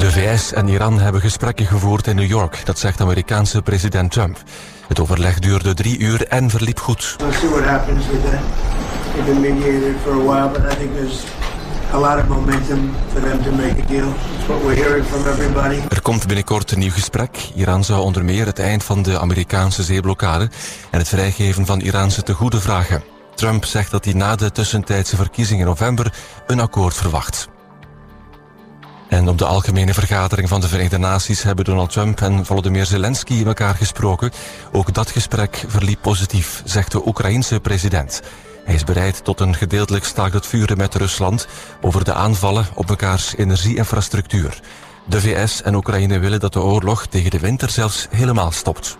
De VS en Iran hebben gesprekken gevoerd in New York, dat zegt Amerikaanse president Trump. Het overleg duurde 3 uur en verliep goed. We'll see what happens with that. They've been mediated for a while, but I think there's a lot of momentum for them to make a deal. That's what we're hearing from everybody. Er komt binnenkort een nieuw gesprek. Iran zou onder meer het eind van de Amerikaanse zeeblokkade en het vrijgeven van Iraanse tegoeden vragen. Trump zegt dat hij na de tussentijdse verkiezingen in november een akkoord verwacht. En op de algemene vergadering van de Verenigde Naties hebben Donald Trump en Volodymyr Zelensky elkaar gesproken. Ook dat gesprek verliep positief, zegt de Oekraïense president. Hij is bereid tot een gedeeltelijk staakt het vuren met Rusland over de aanvallen op mekaars energieinfrastructuur. De VS en Oekraïne willen dat de oorlog tegen de winter zelfs helemaal stopt.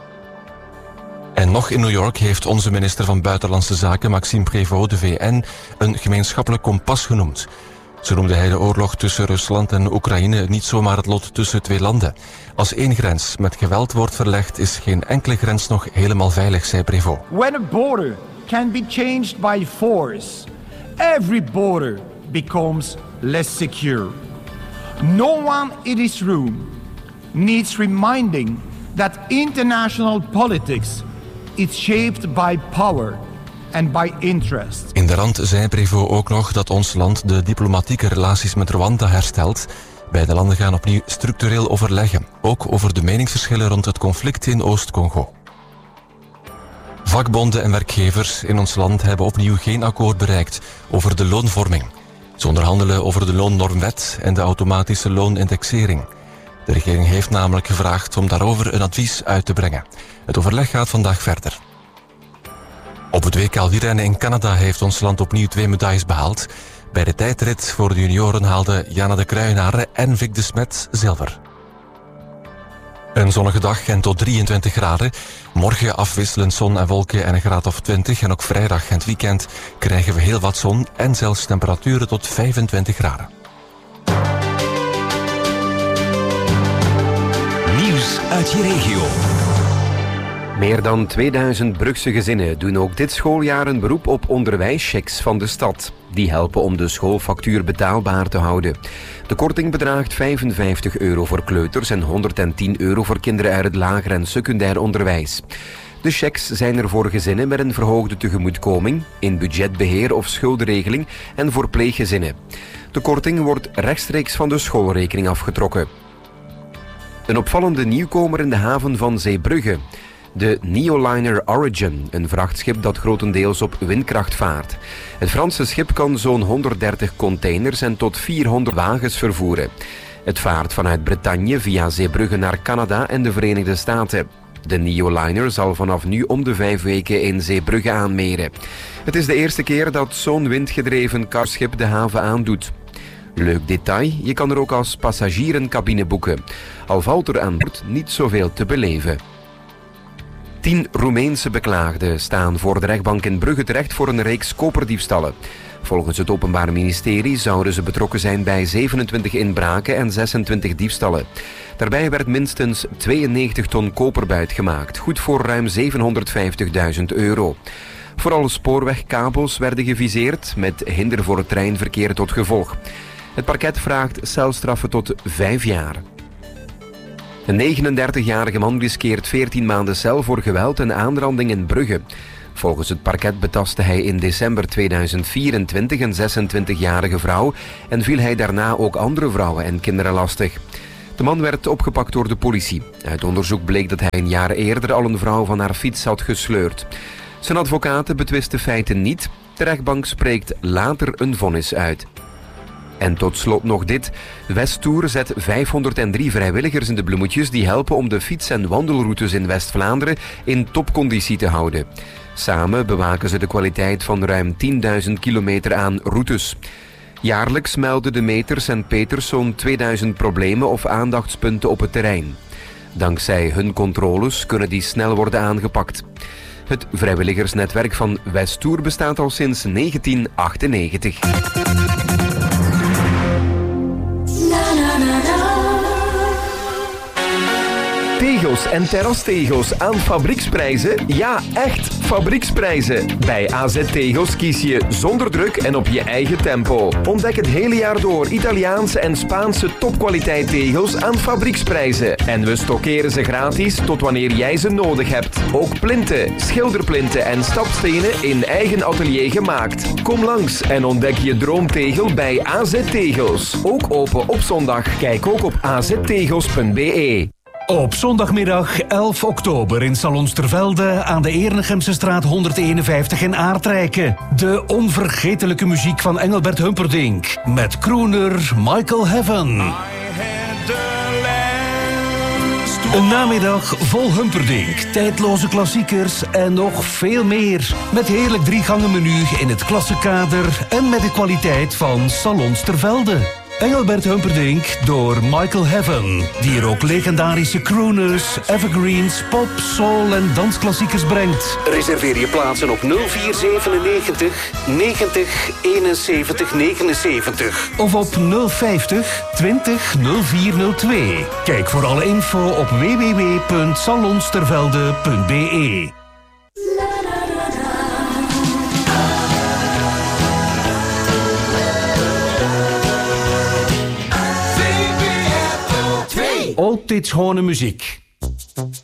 En nog in New York heeft onze minister van Buitenlandse Zaken, Maxime Prévost, de VN een gemeenschappelijk kompas genoemd. Zo noemde hij de oorlog tussen Rusland en Oekraïne niet zomaar het lot tussen 2 landen. Als 1 grens met geweld wordt verlegd, is geen enkele grens nog helemaal veilig, zei Prévost. When a border can be changed by force, every border becomes less secure. No one in this room needs reminding that international politics is shaped by power and by interest. In de rand zei Prévost ook nog dat ons land de diplomatieke relaties met Rwanda herstelt. Beide landen gaan opnieuw structureel overleggen, ook over de meningsverschillen rond het conflict in Oost-Congo. Vakbonden en werkgevers in ons land hebben opnieuw geen akkoord bereikt over de loonvorming. Ze onderhandelen over de loonnormwet en de automatische loonindexering. De regering heeft namelijk gevraagd om daarover een advies uit te brengen. Het overleg gaat vandaag verder. Op het WK wielrennen in Canada heeft ons land opnieuw 2 medailles behaald. Bij de tijdrit voor de junioren haalden Jana de Kruijenaren en Vic de Smet zilver. Een zonnige dag en tot 23 graden. Morgen afwisselend zon en wolken en een graad of 20. En ook vrijdag en het weekend krijgen we heel wat zon en zelfs temperaturen tot 25 graden. Nieuws uit je regio. Meer dan 2000 Brugse gezinnen doen ook dit schooljaar een beroep op onderwijschecks van de stad. Die helpen om de schoolfactuur betaalbaar te houden. De korting bedraagt €55 voor kleuters en €110 voor kinderen uit het lager en secundair onderwijs. De checks zijn er voor gezinnen met een verhoogde tegemoetkoming, in budgetbeheer of schuldenregeling en voor pleeggezinnen. De korting wordt rechtstreeks van de schoolrekening afgetrokken. Een opvallende nieuwkomer in de haven van Zeebrugge. De Neoliner Origin, een vrachtschip dat grotendeels op windkracht vaart. Het Franse schip kan zo'n 130 containers en tot 400 wagens vervoeren. Het vaart vanuit Bretagne via Zeebrugge naar Canada en de Verenigde Staten. De Neoliner zal vanaf nu om de 5 weken in Zeebrugge aanmeren. Het is de eerste keer dat zo'n windgedreven karschip de haven aandoet. Leuk detail, je kan er ook als passagier een cabine boeken. Al valt er aan boord niet zoveel te beleven. 10 Roemeense beklaagden staan voor de rechtbank in Brugge terecht voor een reeks koperdiefstallen. Volgens het Openbaar Ministerie zouden ze betrokken zijn bij 27 inbraken en 26 diefstallen. Daarbij werd minstens 92 ton koperbuit gemaakt, goed voor ruim €750.000. Vooral spoorwegkabels werden geviseerd, met hinder voor het treinverkeer tot gevolg. Het parket vraagt celstraffen tot 5 jaar. Een 39-jarige man riskeert 14 maanden cel voor geweld en aanranding in Brugge. Volgens het parket betastte hij in december 2024 een 26-jarige vrouw en viel hij daarna ook andere vrouwen en kinderen lastig. De man werd opgepakt door de politie. Uit onderzoek bleek dat hij een jaar eerder al een vrouw van haar fiets had gesleurd. Zijn advocaten betwisten feiten niet. De rechtbank spreekt later een vonnis uit. En tot slot nog dit. Westtour zet 503 vrijwilligers in de bloemetjes die helpen om de fiets- en wandelroutes in West-Vlaanderen in topconditie te houden. Samen bewaken ze de kwaliteit van ruim 10.000 kilometer aan routes. Jaarlijks melden de meters en peters zo'n 2000 problemen of aandachtspunten op het terrein. Dankzij hun controles kunnen die snel worden aangepakt. Het vrijwilligersnetwerk van Westtour bestaat al sinds 1998. Tegels en terrastegels aan fabrieksprijzen? Ja, echt fabrieksprijzen. Bij AZ Tegels kies je zonder druk en op je eigen tempo. Ontdek het hele jaar door Italiaanse en Spaanse topkwaliteit tegels aan fabrieksprijzen. En we stockeren ze gratis tot wanneer jij ze nodig hebt. Ook plinten, schilderplinten en stapstenen in eigen atelier gemaakt. Kom langs en ontdek je droomtegel bij AZ Tegels. Ook open op zondag. Kijk ook op aztegels.be. Op zondagmiddag 11 oktober in Salons ter Velde aan de Ernegemsestraat 151 in Aardrijken. De onvergetelijke muziek van Engelbert Humperdinck met crooner Michael Heaven. Een namiddag vol Humperdinck, tijdloze klassiekers en nog veel meer. Met heerlijk 3-gangen menu in het klassekader en met de kwaliteit van Salons ter Velde. Engelbert Humperdinck door Michael Heaven, die er ook legendarische crooners, evergreens, pop, soul en dansklassiekers brengt. Reserveer je plaatsen op 0497 90 71 79. Of op 050 20 0402. Kijk voor alle info op www.salonstervelde.be. Altijd schone muziek.